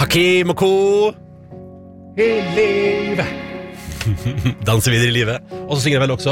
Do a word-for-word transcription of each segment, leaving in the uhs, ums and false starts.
Hakim og Co. I livet. Danser videre i livet. Og så synger jeg vel også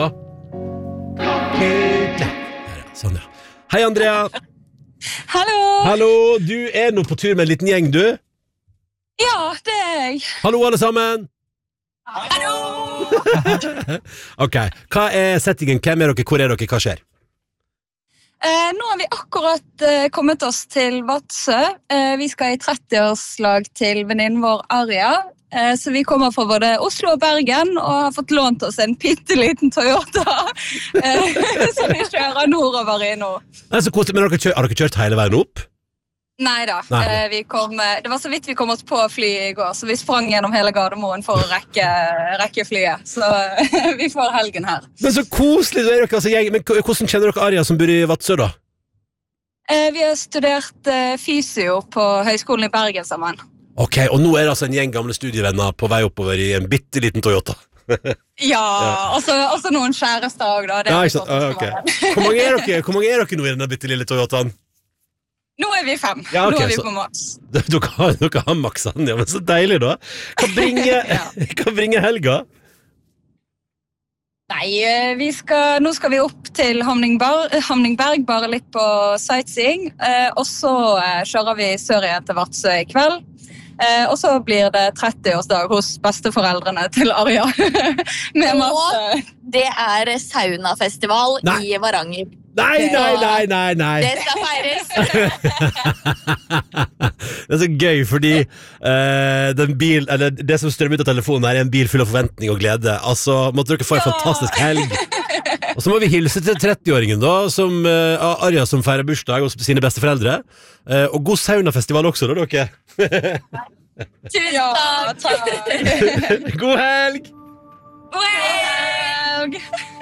Her, sånn ja. Hei Andrea. Hallo. Hallo, du er nå på tur med en liten gjeng, du. Ja, det er jeg. Hallo alle sammen. Hallo. Ok, hva er settingen? Hvem er dere? Hvor er dere? Hva skjer? Eh, nå har vi akkurat eh, kommet oss til Vadsø. Eh, vi skal i tretti-årslag til venninnen vår Arja. Eh, så vi kommer fra både Oslo og Bergen og har fått lånt oss en pitteliten Toyota eh, som vi kjører nordover i nå. Altså, men har dere, kjørt, har dere kjørt hele veien opp? Neida, Nei. eh, vi kom, eh, det var så vidt vi kom oss på flyet i går, så vi sprang gjennom hele Gardermoen for å rekke, rekke flyet. Så eh, vi får helgen her. Men så koselig, så er dere altså gjeng. Men hvordan kjenner dere Arja som bor i Vadsø da? Eh, vi har studert eh, fysio på Høgskolen i Bergen sammen. Ok, og nå er det altså en gjeng gamle studievenner på vei oppover i en bitteliten Toyota. Ja, og så og så noen kjærester også, da. Det er Ja, vi ikke sant? godt Ah, å ok. være. Hvor mange er dere, hvor mange er dere nå i denne bittelille Toyotaen? Nå er vi fem. Ja, ok, nå er vi så- på maks. Dere har, dere har maksan, ja, men så deilig da. Hva bringer, hva bringer helga? Nei, eh, vi skal, nå skal vi opp til Hamningbar, Hamningberg, bare litt på sightseeing. Eh, og så eh, kjører vi sør igjen til Vadsø i kveld. Eh, og så blir det tretti-årsdag hos besteforeldrene til Arja. Med masse... Det er saunafestival Nei. i Varanger. Nei, nei, nei, nei, nei. Det skal feires. Det er så gøy, fordi eh, den bil, eller det som strømmer ut av telefonen her er en bil full av forventning og glede. Altså, måtte dere få en Ja. fantastisk helg. Og så må vi hilse til tretti-åringen da, som uh, Arja som feirer bursdag hos sine besteforeldre. Uh, og god saunafestival også da, dere. Tusen Ja, takk. takk. God helg! God helg!